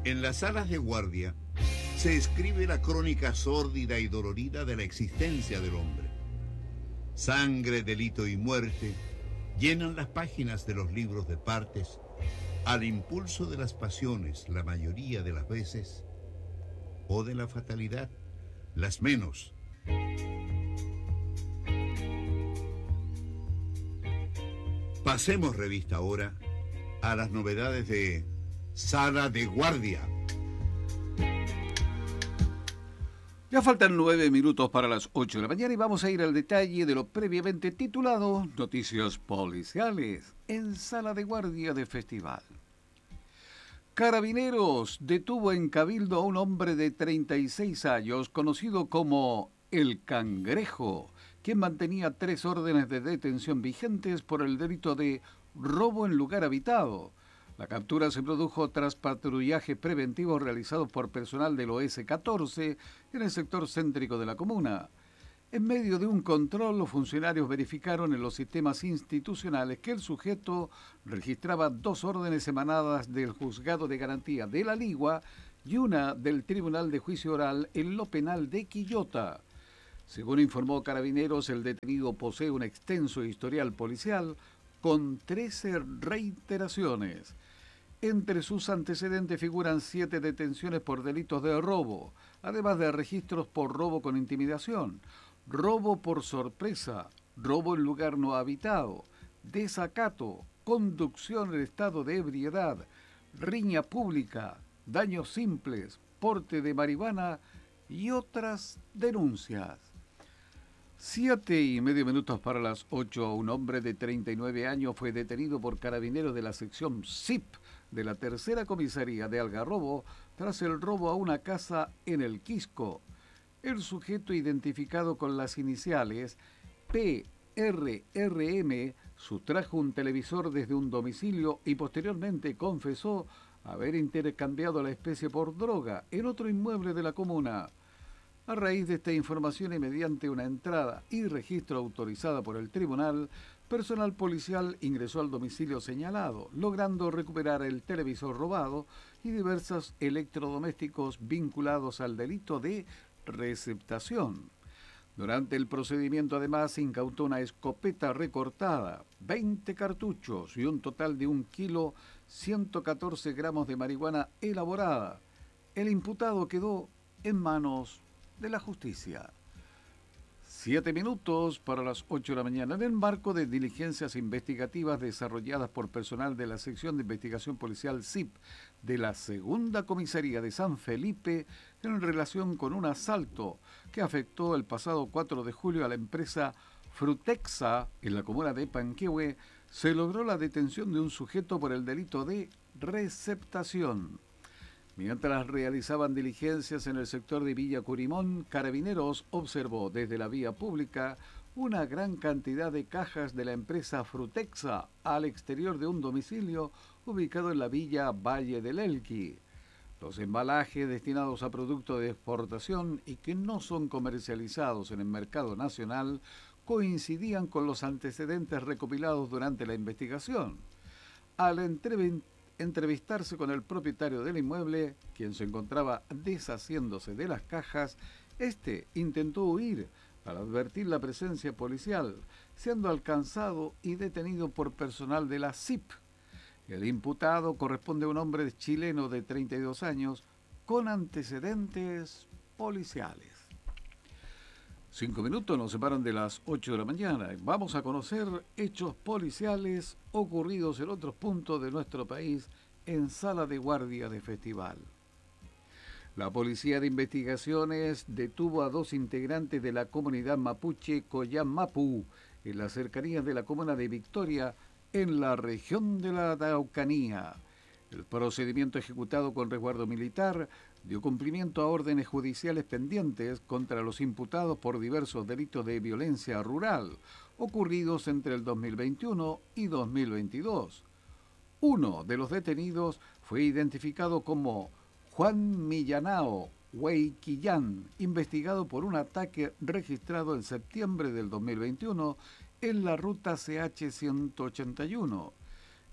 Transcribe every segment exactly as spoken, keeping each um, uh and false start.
En las salas de guardia se escribe la crónica sórdida y dolorida de la existencia del hombre. Sangre, delito y muerte llenan las páginas de los libros de partes al impulso de las pasiones la mayoría de las veces, o de la fatalidad las menos. Pasemos revista ahora a las novedades de Sala de Guardia. Ya faltan nueve minutos para las ocho de la mañana y vamos a ir al detalle de lo previamente titulado Noticias Policiales en Sala de Guardia de Festival. Carabineros detuvo en Cabildo a un hombre de treinta y seis años conocido como El Cangrejo, quien mantenía tres órdenes de detención vigentes por el delito de robo en lugar habitado. La captura se produjo tras patrullaje preventivo realizado por personal del O S catorce en el sector céntrico de la comuna. En medio de un control, los funcionarios verificaron en los sistemas institucionales que el sujeto registraba dos órdenes emanadas del Juzgado de Garantía de la Ligua y una del Tribunal de Juicio Oral en lo penal de Quillota. Según informó Carabineros, el detenido posee un extenso historial policial con trece reiteraciones. Entre sus antecedentes figuran siete detenciones por delitos de robo, además de registros por robo con intimidación, robo por sorpresa, robo en lugar no habitado, desacato, conducción en estado de ebriedad, riña pública, daños simples, porte de marihuana y otras denuncias. Siete y medio minutos para las ocho. Un hombre de treinta y nueve años fue detenido por carabineros de la sección S I P de la tercera comisaría de Algarrobo tras el robo a una casa en el Quisco. El sujeto, identificado con las iniciales P R R M, sustrajo un televisor desde un domicilio y posteriormente confesó haber intercambiado la especie por droga en otro inmueble de la comuna. A raíz de esta información y mediante una entrada y registro autorizada por el tribunal, personal policial ingresó al domicilio señalado, logrando recuperar el televisor robado y diversos electrodomésticos vinculados al delito de receptación. Durante el procedimiento, además, se incautó una escopeta recortada, veinte cartuchos y un total de un kilo ciento catorce gramos de marihuana elaborada. El imputado quedó en manos de la justicia. Siete minutos para las ocho de la mañana. En el marco de diligencias investigativas desarrolladas por personal de la sección de investigación policial S I P de la segunda comisaría de San Felipe en relación con un asalto que afectó el pasado cuatro de julio a la empresa Frutexa en la comuna de Panquehue, se logró la detención de un sujeto por el delito de receptación. Mientras realizaban diligencias en el sector de Villa Curimón, Carabineros observó desde la vía pública una gran cantidad de cajas de la empresa Frutexa al exterior de un domicilio ubicado en la villa Valle del Elqui. Los embalajes destinados a productos de exportación y que no son comercializados en el mercado nacional coincidían con los antecedentes recopilados durante la investigación. Al entrevistar entrevistarse con el propietario del inmueble, quien se encontraba deshaciéndose de las cajas, este intentó huir al advertir la presencia policial, siendo alcanzado y detenido por personal de la S I P. El imputado corresponde a un hombre chileno de treinta y dos años con antecedentes policiales. Cinco minutos nos separan de las ocho de la mañana. Vamos a conocer hechos policiales ocurridos en otros puntos de nuestro país en Sala de Guardia de Festival. La Policía de Investigaciones detuvo a dos integrantes de la comunidad mapuche Coyamapu en las cercanías de la comuna de Victoria, en la región de la Araucanía. El procedimiento ejecutado con resguardo militar dio cumplimiento a órdenes judiciales pendientes contra los imputados por diversos delitos de violencia rural ocurridos entre el dos mil veintiuno y dos mil veintidós. Uno de los detenidos fue identificado como Juan Millanao Huayquillán, investigado por un ataque registrado en septiembre del dos mil veintiuno en la ruta C H ciento ochenta y uno.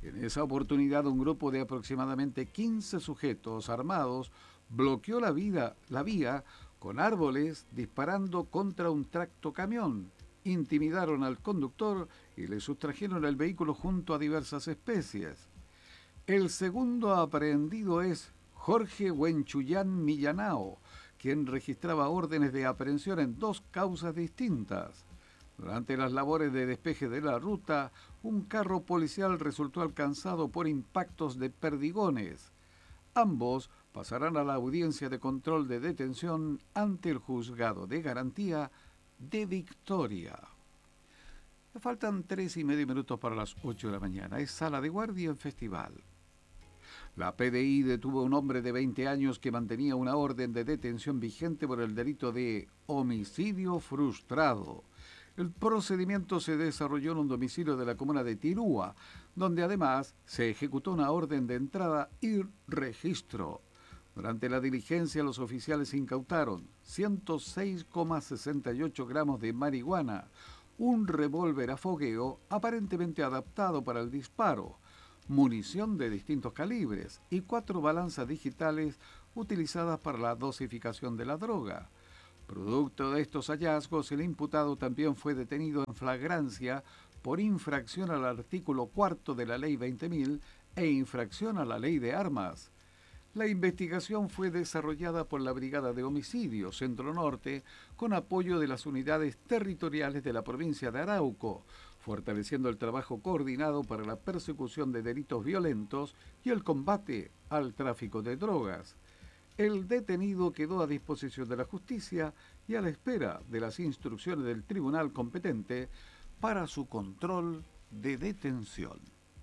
En esa oportunidad, un grupo de aproximadamente quince sujetos armados bloqueó la, vida, la vía con árboles disparando contra un tractocamión. Intimidaron al conductor y le sustrajeron el vehículo junto a diversas especies. El segundo aprehendido es Jorge Huenchuyán Millanao, quien registraba órdenes de aprehensión en dos causas distintas. Durante las labores de despeje de la ruta, un carro policial resultó alcanzado por impactos de perdigones. Ambos pasarán a la audiencia de control de detención ante el juzgado de garantía de Victoria. Me faltan tres y medio minutos para las ocho de la mañana. Es sala de guardia en festival. La P D I detuvo a un hombre de veinte años que mantenía una orden de detención vigente por el delito de homicidio frustrado. El procedimiento se desarrolló en un domicilio de la comuna de Tirúa, donde además se ejecutó una orden de entrada y registro. Durante la diligencia, los oficiales incautaron ciento seis coma sesenta y ocho gramos de marihuana, un revólver a fogueo aparentemente adaptado para el disparo, munición de distintos calibres y cuatro balanzas digitales utilizadas para la dosificación de la droga. Producto de estos hallazgos, el imputado también fue detenido en flagrancia por infracción al artículo cuarto de la Ley veinte mil e infracción a la Ley de Armas. La investigación fue desarrollada por la Brigada de Homicidios Centro Norte con apoyo de las unidades territoriales de la provincia de Arauco, fortaleciendo el trabajo coordinado para la persecución de delitos violentos y el combate al tráfico de drogas. El detenido quedó a disposición de la justicia y a la espera de las instrucciones del tribunal competente para su control de detención.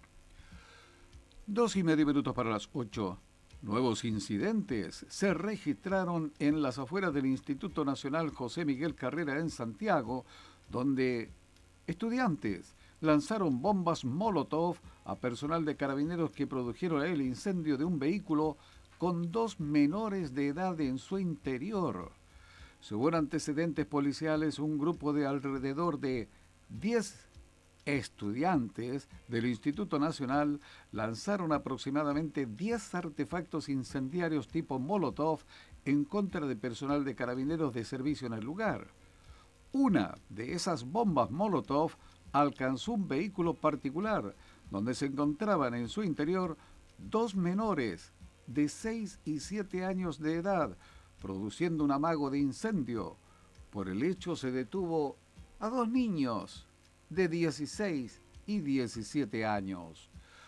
Dos y medio minutos para las ocho. Nuevos incidentes se registraron en las afueras del Instituto Nacional José Miguel Carrera en Santiago, donde estudiantes lanzaron bombas Molotov a personal de carabineros que produjeron el incendio de un vehículo con dos menores de edad en su interior. Según antecedentes policiales, un grupo de alrededor de diez estudiantes del Instituto Nacional lanzaron aproximadamente diez artefactos incendiarios tipo Molotov en contra de personal de carabineros de servicio en el lugar. Una de esas bombas Molotov alcanzó un vehículo particular, donde se encontraban en su interior dos menores de seis y siete años de edad, produciendo un amago de incendio. Por el hecho se detuvo a dos niños de dieciséis y diecisiete años.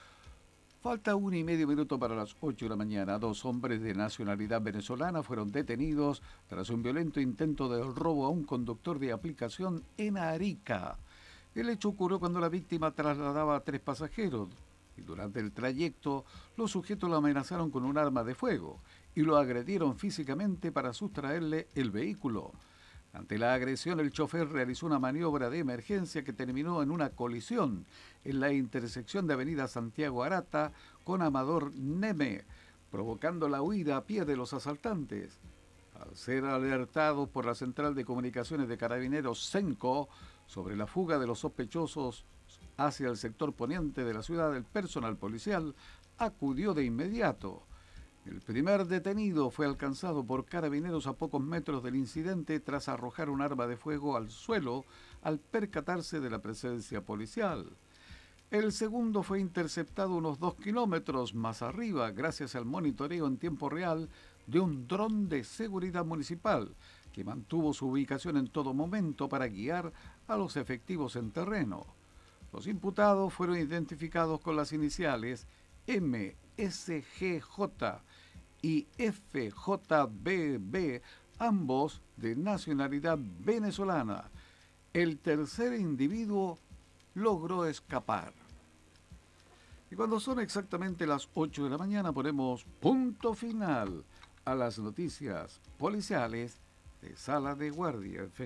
Falta un y medio minuto para las ocho de la mañana. Dos hombres de nacionalidad venezolana fueron detenidos tras un violento intento de robo a un conductor de aplicación en Arica. El hecho ocurrió cuando la víctima trasladaba a tres pasajeros y durante el trayecto los sujetos lo amenazaron con un arma de fuego y lo agredieron físicamente para sustraerle el vehículo. Ante la agresión, el chofer realizó una maniobra de emergencia que terminó en una colisión en la intersección de Avenida Santiago Arata con Amador Neme, provocando la huida a pie de los asaltantes. Al ser alertado por la Central de Comunicaciones de Carabineros CENCO sobre la fuga de los sospechosos hacia el sector poniente de la ciudad, el personal policial acudió de inmediato. El primer detenido fue alcanzado por carabineros a pocos metros del incidente tras arrojar un arma de fuego al suelo al percatarse de la presencia policial. El segundo fue interceptado unos dos kilómetros más arriba gracias al monitoreo en tiempo real de un dron de seguridad municipal que mantuvo su ubicación en todo momento para guiar a los efectivos en terreno. Los imputados fueron identificados con las iniciales M S G J y F J B B, ambos de nacionalidad venezolana. El tercer individuo logró escapar. Y cuando son exactamente las ocho de la mañana ponemos punto final a las noticias policiales de Sala de Guardia.